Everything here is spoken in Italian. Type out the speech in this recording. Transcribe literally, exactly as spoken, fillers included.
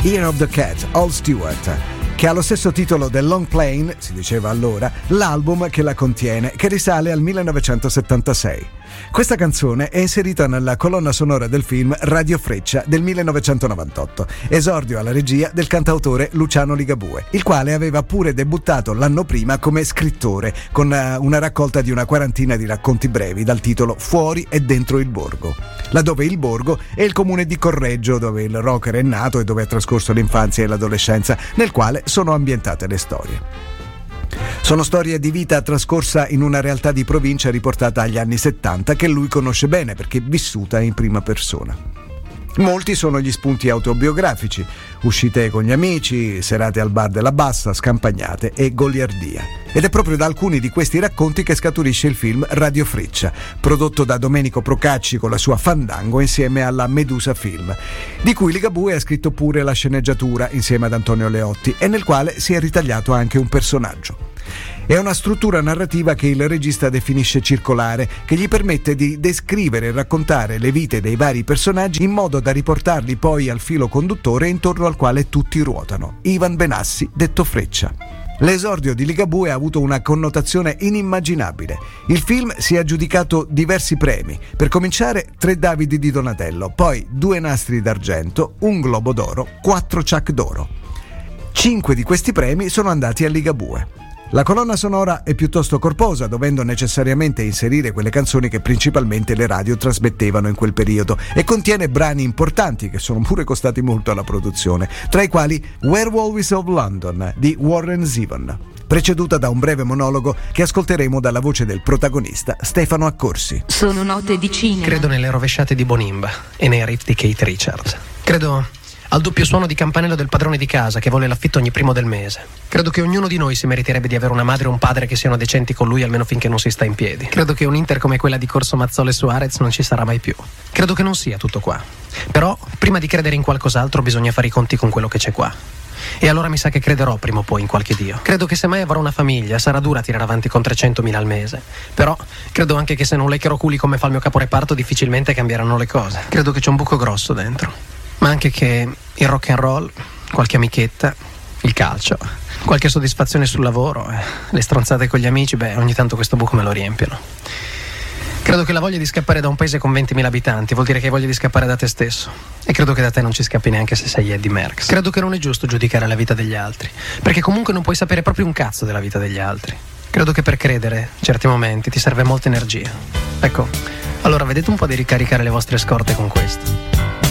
Year of the Cat, Al Stewart, che ha lo stesso titolo del Long Plane, si diceva allora, l'album che la contiene, che risale al millenovecentosettantasei. Questa canzone è inserita nella colonna sonora del film Radio Freccia del millenovecentonovantotto, esordio alla regia del cantautore Luciano Ligabue, il quale aveva pure debuttato l'anno prima come scrittore con una raccolta di una quarantina di racconti brevi dal titolo Fuori e dentro il borgo, laddove il borgo è il comune di Correggio, dove il rocker è nato e dove ha trascorso l'infanzia e l'adolescenza, nel quale sono ambientate le storie. Sono storie di vita trascorsa in una realtà di provincia riportata agli anni settanta che lui conosce bene perché è vissuta in prima persona. Molti sono gli spunti autobiografici, uscite con gli amici, serate al bar della Bassa, scampagnate e goliardia. Ed è proprio da alcuni di questi racconti che scaturisce il film Radio Freccia, prodotto da Domenico Procacci con la sua Fandango insieme alla Medusa Film, di cui Ligabue ha scritto pure la sceneggiatura insieme ad Antonio Leotti e nel quale si è ritagliato anche un personaggio. È una struttura narrativa che il regista definisce circolare, che gli permette di descrivere e raccontare le vite dei vari personaggi in modo da riportarli poi al filo conduttore intorno al quale tutti ruotano, Ivan Benassi, detto Freccia. L'esordio di Ligabue ha avuto una connotazione inimmaginabile. Il film si è aggiudicato diversi premi, per cominciare tre Davidi di Donatello, poi due Nastri d'argento, un Globo d'oro, quattro Ciak d'oro. Cinque di questi premi sono andati a Ligabue. La colonna sonora è piuttosto corposa, dovendo necessariamente inserire quelle canzoni che principalmente le radio trasmettevano in quel periodo, e contiene brani importanti che sono pure costati molto alla produzione, tra i quali Werewolves of London di Warren Zevon, preceduta da un breve monologo che ascolteremo dalla voce del protagonista Stefano Accorsi. Sono note di cinema. Credo nelle rovesciate di Bonimba e nei riff di Keith Richards. Credo al doppio suono di campanello del padrone di casa che vuole l'affitto ogni primo del mese. Credo che ognuno di noi si meriterebbe di avere una madre e un padre che siano decenti con lui almeno finché non si sta in piedi. Credo che un'Inter come quella di Corso Mazzole Suarez non ci sarà mai più. Credo che non sia tutto qua. Però, prima di credere in qualcos'altro bisogna fare i conti con quello che c'è qua. E allora mi sa che crederò prima o poi in qualche dio. Credo che se mai avrò una famiglia sarà dura tirare avanti con trecentomila al mese. Però credo anche che se non leccherò culi come fa il mio caporeparto difficilmente cambieranno le cose. Credo che c'è un buco grosso dentro. Ma anche che il rock and roll, qualche amichetta, il calcio, qualche soddisfazione sul lavoro, eh, le stronzate con gli amici, beh, ogni tanto questo buco me lo riempiono. Credo che la voglia di scappare da un paese con ventimila abitanti vuol dire che hai voglia di scappare da te stesso. E credo che da te non ci scappi neanche se sei Eddie Merckx. Credo che non è giusto giudicare la vita degli altri, perché comunque non puoi sapere proprio un cazzo della vita degli altri. Credo che per credere, certi momenti, ti serve molta energia. Ecco, allora vedete un po' di ricaricare le vostre scorte con questo.